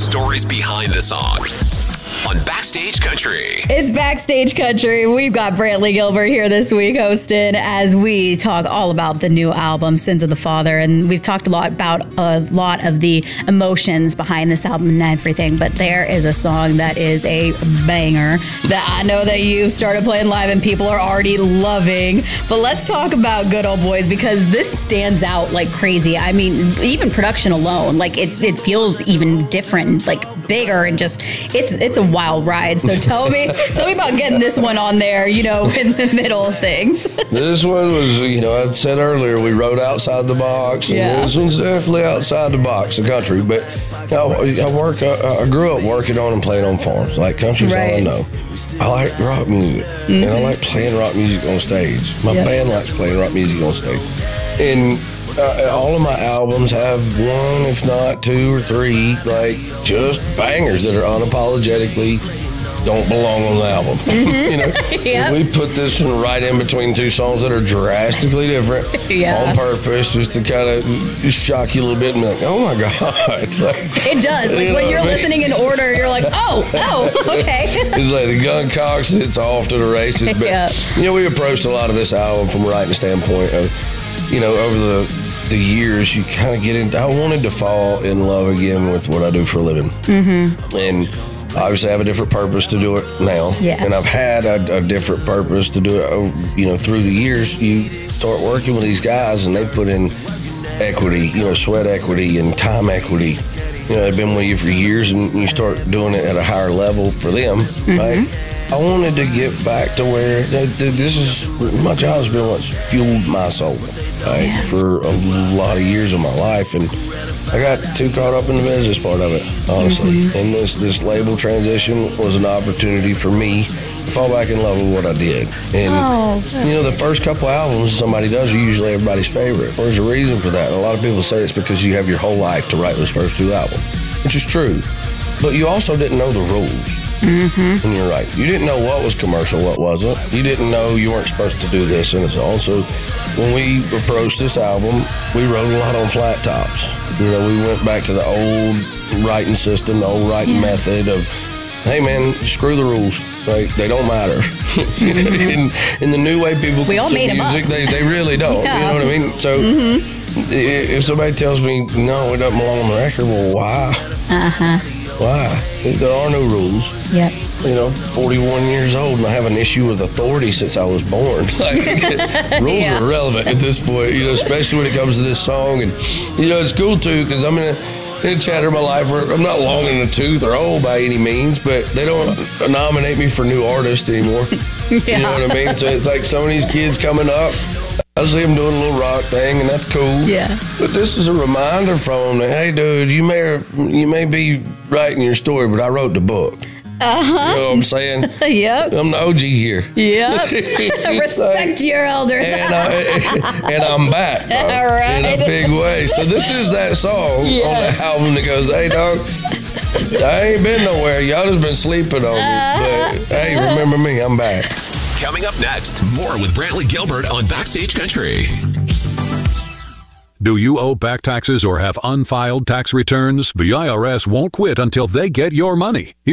stories behind the songs on Backstage Country. It's Backstage Country. We've got Brantley Gilbert here this week hosting as we talk all about the new album, Sins of the Father. And we've talked a lot about a lot of the emotions behind this album and everything. But there is a song that is a banger that I know that you've started playing live and people are already loving. But let's talk about Good Old Boys, because this stands out like crazy. I mean, even production alone, like it feels even different, like bigger, and just it's a wild ride. So tell me about getting this one on there, in the middle of things. This one was, I said earlier, we wrote outside the box, and this one's definitely outside the box, the country. But I grew up working on and playing on farms. Like, country's all I know. I like rock music, and I like playing rock music on stage. My band likes playing rock music on stage. And all of my albums have one, if not two or three, like just bangers that are unapologetically don't belong on the album. We put this one right in between two songs that are drastically different on purpose, just to kind of shock you a little bit and be like, oh my God. It does. Like when you're listening in order, you're like, oh, okay. It's like the gun cocks, it's off to the races. But, we approached a lot of this album from a writing standpoint of, over the years, you kind of get into, I wanted to fall in love again with what I do for a living. And obviously I have a different purpose to do it now. And I've had a different purpose to do it, through the years. You start working with these guys and they put in equity, sweat equity and time equity. They've been with you for years, and you start doing it at a higher level for them, right? I wanted to get back to where my job's been what's fueled my soul, right? For a lot of years of my life. And I got too caught up in the business part of it, honestly. And this label transition was an opportunity for me to fall back in love with what I did. And, the first couple albums somebody does are usually everybody's favorite. There's a reason for that. And a lot of people say it's because you have your whole life to write those first two albums, which is true. But you also didn't know the rules. And you're right. You didn't know what was commercial, what wasn't. You didn't know you weren't supposed to do this and so on. So when we approached this album, we wrote a lot on flat tops. We went back to the old writing system, the old writing method of, hey man, screw the rules. Like, they don't matter. In the new way people consume music, they really don't. You know what I mean? So if somebody tells me, no, it doesn't belong on the record, well, why? Why? There are no rules. 41 years old, and I have an issue with authority since I was born. Rules are irrelevant at this point, especially when it comes to this song. And, it's cool, too, because I'm in a chapter of my life where I'm not long in the tooth or old by any means, but they don't nominate me for new artists anymore. You know what I mean? So it's like some of these kids coming up, I see them doing a little rock thing, and that's cool. But this is a reminder from them that, hey, dude, you may be writing your story, but I wrote the book. You know what I'm saying? I'm the OG here. Respect your elders. And I'm back, bro, in a big way. So this is that song on the album that goes, hey, dog, I ain't been nowhere. Y'all just been sleeping on me. But, hey, remember me, I'm back. Coming up next, more with Brantley Gilbert on Backstage Country. Do you owe back taxes or have unfiled tax returns? The IRS won't quit until they get your money.